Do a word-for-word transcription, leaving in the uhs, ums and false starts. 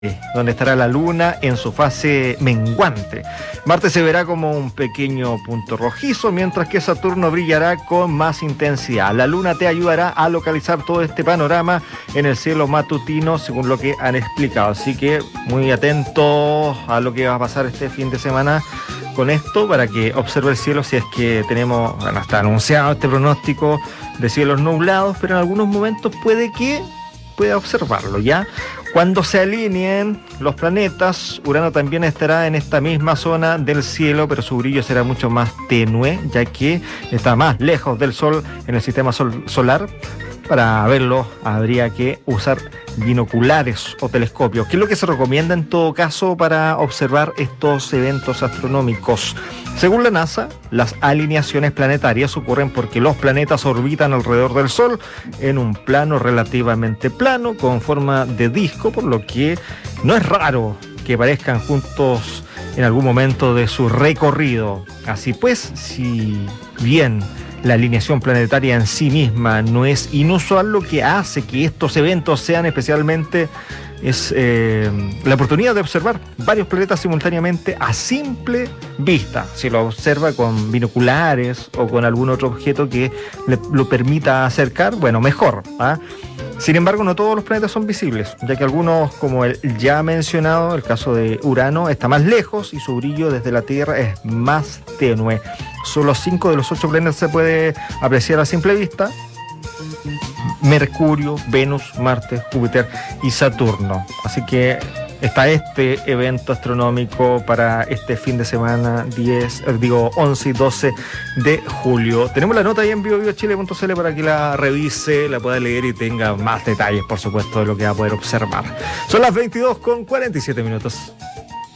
donde estará la luna en su fase menguante. Marte se verá como un pequeño punto rojizo, mientras que Saturno brillará con más intensidad. La luna te ayudará a localizar todo este panorama en el cielo matutino, según lo que han explicado. Así que muy atentos a lo que va a pasar este fin de semana con esto, para que observe el cielo, si es que tenemos, bueno, está anunciado este pronóstico de cielos nublados, pero en algunos momentos puede que pueda observarlo, ¿ya? Cuando se alineen los planetas, Urano también estará en esta misma zona del cielo, pero su brillo será mucho más tenue, ya que está más lejos del Sol en el sistema sol- solar. Para verlo habría que usar binoculares o telescopios, que es lo que se recomienda en todo caso para observar estos eventos astronómicos. Según la NASA, las alineaciones planetarias ocurren porque los planetas orbitan alrededor del Sol en un plano relativamente plano, con forma de disco, por lo que no es raro que parezcan juntos en algún momento de su recorrido. Así pues, si bien la alineación planetaria en sí misma no es inusual, lo que hace que estos eventos sean especialmente es eh, la oportunidad de observar varios planetas simultáneamente a simple vista. Si lo observa con binoculares o con algún otro objeto que le, lo permita acercar, bueno, mejor, ¿ah? Sin embargo, no todos los planetas son visibles, ya que algunos, como el ya mencionado, el caso de Urano, está más lejos y su brillo desde la Tierra es más tenue. Solo cinco de los ocho planetas se puede apreciar a simple vista: Mercurio, Venus, Marte, Júpiter y Saturno. Así que está este evento astronómico para este fin de semana diez, eh, digo once y doce de julio. Tenemos la nota ahí en bio bio chile punto c l para que la revise, la pueda leer y tenga más detalles, por supuesto, de lo que va a poder observar. Son las veintidós con cuarenta y siete minutos.